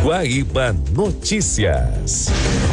Guaíba Notícias.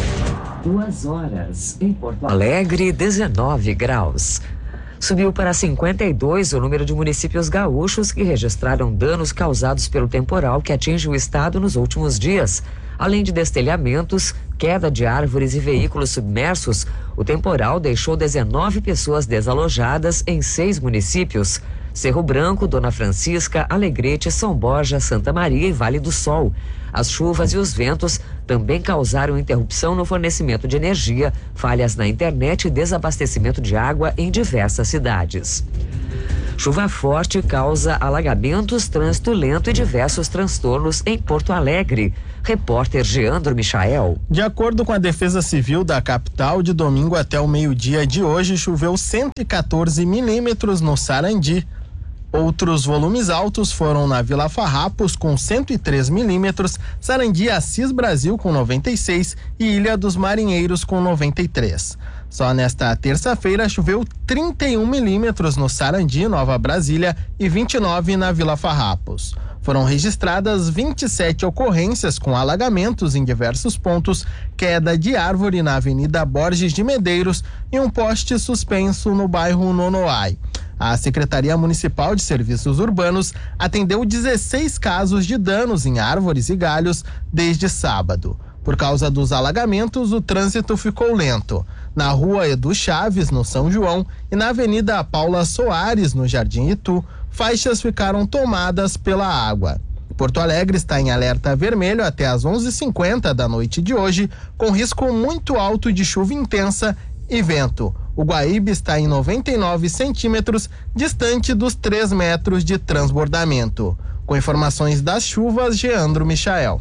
2 horas em Porto Alegre, 19 graus. Subiu para 52 o número de municípios gaúchos que registraram danos causados pelo temporal que atinge o estado nos últimos dias. Além de destelhamentos, queda de árvores e veículos submersos, o temporal deixou 19 pessoas desalojadas em 6 municípios: Cerro Branco, Dona Francisca, Alegrete, São Borja, Santa Maria e Vale do Sol. As chuvas e os ventos também causaram interrupção no fornecimento de energia, falhas na internet e desabastecimento de água em diversas cidades. Chuva forte causa alagamentos, trânsito lento e diversos transtornos em Porto Alegre. Repórter Geandro Michael. De acordo com a Defesa Civil da capital, de domingo até o meio-dia de hoje choveu 114 milímetros no Sarandi. Outros volumes altos foram na Vila Farrapos com 103 milímetros, Sarandi Assis Brasil com 96 e Ilha dos Marinheiros com 93. Só nesta terça-feira choveu 31 milímetros no Sarandi, Nova Brasília, e 29 na Vila Farrapos. Foram registradas 27 ocorrências com alagamentos em diversos pontos, queda de árvore na Avenida Borges de Medeiros e um poste suspenso no bairro Nonoai. A Secretaria Municipal de Serviços Urbanos atendeu 16 casos de danos em árvores e galhos desde sábado. Por causa dos alagamentos, o trânsito ficou lento. Na Rua Edu Chaves, no São João, e na Avenida Paula Soares, no Jardim Itu, faixas ficaram tomadas pela água. Porto Alegre está em alerta vermelho até às 11h50 da noite de hoje, com risco muito alto de chuva intensa e vento. O Guaíba está em 99 centímetros, distante dos 3 metros de transbordamento. Com informações das chuvas, Geandro Michael.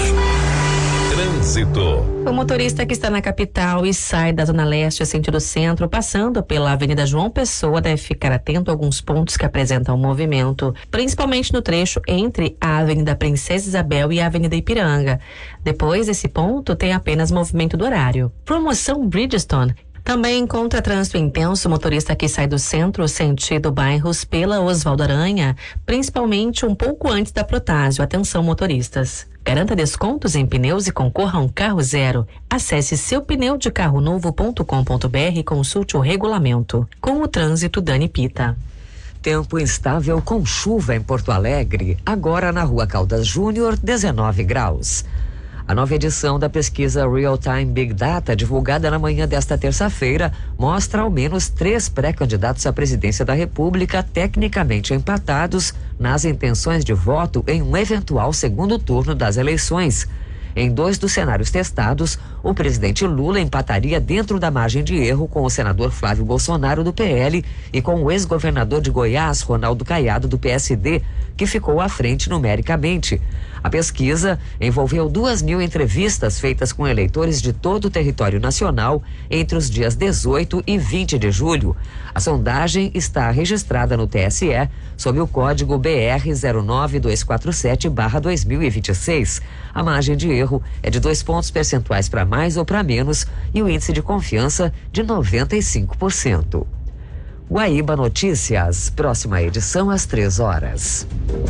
Trânsito. O motorista que está na capital e sai da Zona Leste sentido centro, passando pela Avenida João Pessoa, deve ficar atento a alguns pontos que apresentam movimento, principalmente no trecho entre a Avenida Princesa Isabel e a Avenida Ipiranga. Depois desse ponto, tem apenas movimento do horário. Promoção Bridgestone. Também encontra trânsito intenso, motorista que sai do centro sentido bairros pela Osvaldo Aranha, principalmente um pouco antes da Protásio. Atenção, motoristas. Garanta descontos em pneus e concorra a um carro zero. Acesse seupneudecarronovo.com.br e consulte o regulamento. Com o trânsito, Dani Pita. Tempo instável com chuva em Porto Alegre, agora na Rua Caldas Júnior, 19 graus. A nova edição da pesquisa Real Time Big Data, divulgada na manhã desta terça-feira, mostra ao menos 3 pré-candidatos à presidência da República tecnicamente empatados nas intenções de voto em um eventual segundo turno das eleições. Em 2 dos cenários testados, o presidente Lula empataria dentro da margem de erro com o senador Flávio Bolsonaro, do PL, e com o ex-governador de Goiás, Ronaldo Caiado, do PSD, que ficou à frente numericamente. A pesquisa envolveu 2.000 entrevistas feitas com eleitores de todo o território nacional entre os dias 18 e 20 de julho. A sondagem está registrada no TSE sob o código BR 09247/2026. A margem de erro é de 2 pontos percentuais para mais ou para menos e o índice de confiança de 95%. Guaíba Notícias, próxima edição às 3 horas.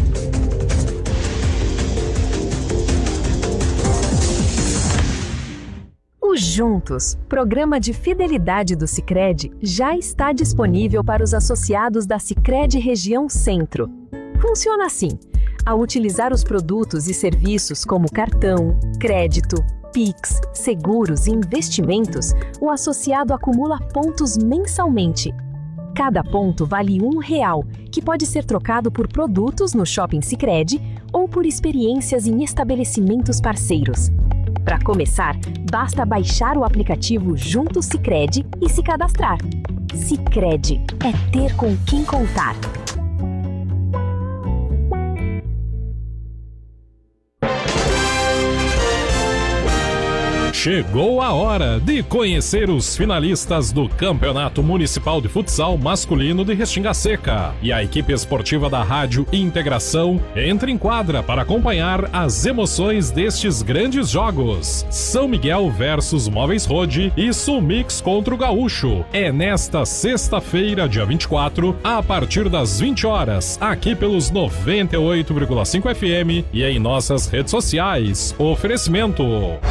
O Juntos, programa de fidelidade do Sicredi, já está disponível para os associados da Sicredi Região Centro. Funciona assim: ao utilizar os produtos e serviços como cartão, crédito, Pix, seguros e investimentos, o associado acumula pontos mensalmente. Cada ponto vale R$1, que pode ser trocado por produtos no Shopping Sicredi ou por experiências em estabelecimentos parceiros. Para começar, basta baixar o aplicativo Junto Sicredi e se cadastrar. Sicredi é ter com quem contar. Chegou a hora de conhecer os finalistas do Campeonato Municipal de Futsal Masculino de Restinga Seca. E a equipe esportiva da Rádio Integração entra em quadra para acompanhar as emoções destes grandes jogos. São Miguel versus Móveis Rode e Sulmix contra o Gaúcho. É nesta sexta-feira, dia 24, a partir das 20 horas, aqui pelos 98,5 FM e em nossas redes sociais. Oferecimento.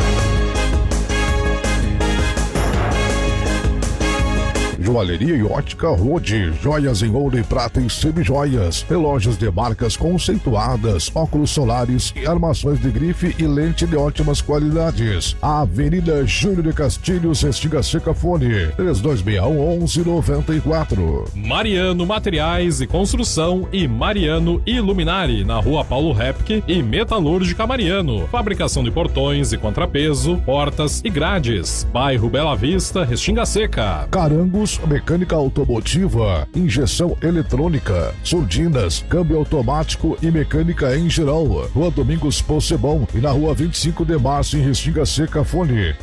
Joalheria e ótica Rode, joias em ouro e prata e semijoias, relógios de marcas conceituadas, óculos solares e armações de grife e lente de ótimas qualidades. Avenida Júlio de Castilhos, Restinga Seca, fone 3261-1194. Mariano Materiais e Construção e Mariano Iluminari, na Rua Paulo Repke e Metalúrgica Mariano. Fabricação de portões e contrapeso, portas e grades. Bairro Bela Vista, Restinga Seca. Carangos Mecânica Automotiva, injeção eletrônica, surdinas, câmbio automático e mecânica em geral. Rua Domingos Possebon e na Rua 25 de Março em Restinga Seca, fone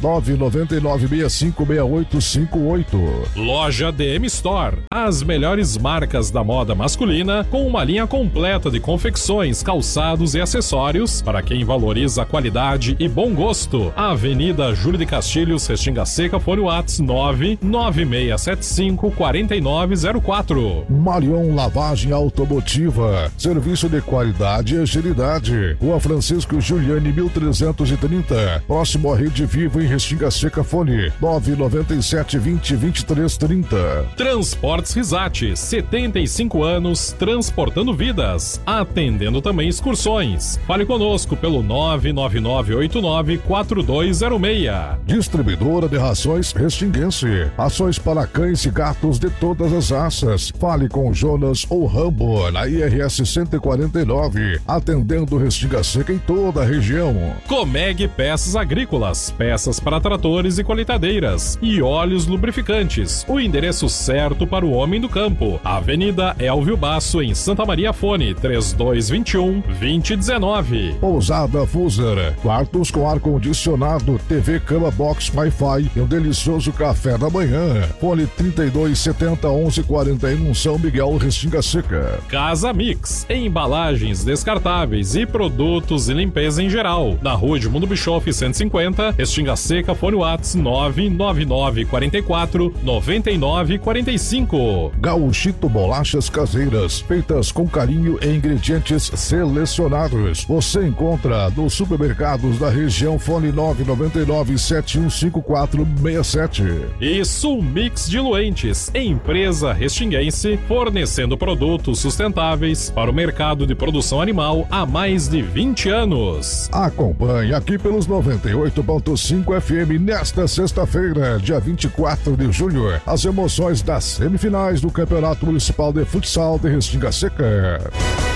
999656858. Loja DM Store, as melhores marcas da moda masculina com uma linha completa de confecções, calçados e acessórios para quem valoriza a qualidade e bom gosto. Avenida Júlio de Castilhos, Restinga Seca, fone WhatsApp 99675-4904. Marion Lavagem Automotiva, serviço de qualidade e agilidade. Rua Francisco Giuliani 1330, próximo à Rede Vivo em Restinga Seca, fone 99720-2330. Transportes Risate, 75 anos transportando vidas, atendendo também excursões. Fale conosco pelo 99989-4206. Distribuidora de rações Restinguense, ações para cães e gatos de todas as raças. Fale com Jonas ou Rambo na IRS 149, atendendo Restinga Seca em toda a região. Comeg Peças Agrícolas, peças para tratores e colheitadeiras e óleos lubrificantes. O endereço certo para o homem do campo. Avenida Elvio Basso, em Santa Maria, fone 3221-2019. Pousada Fuser, quartos com ar-condicionado, TV, cama, box, Wi-Fi e um delicioso café da manhã. Fone 3270-1141, São Miguel, Restinga Seca. Casa Mix, embalagens descartáveis e produtos de limpeza em geral. Na Rua Edmundo Bischoff 150, Restinga Seca, fone WhatsApp 99944-9945. Gauchito Bolachas Caseiras, feitas com carinho e ingredientes selecionados. Você encontra nos supermercados da região, fone 999-715467. E Sulmix Diluentes, empresa restinguense, fornecendo produtos sustentáveis para o mercado de produção animal há mais de 20 anos. Acompanhe aqui pelos 98.5 FM nesta sexta-feira, dia 24 de julho, as emoções das semifinais do Campeonato Municipal de Futsal de Restinga Seca.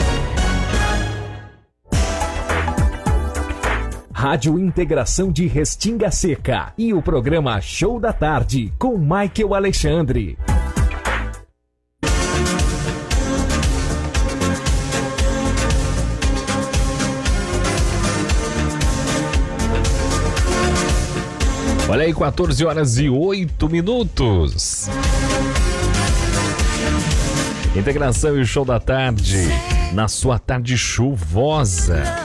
Rádio Integração de Restinga Seca e o programa Show da Tarde com Michael Alexandre. Olha aí, 14 horas e 8 minutos. Integração e o Show da Tarde na sua tarde chuvosa.